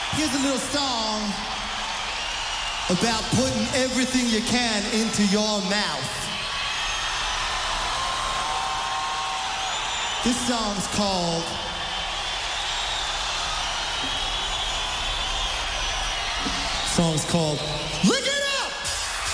Here's a little song about putting everything you can into your mouth. This song's called Lick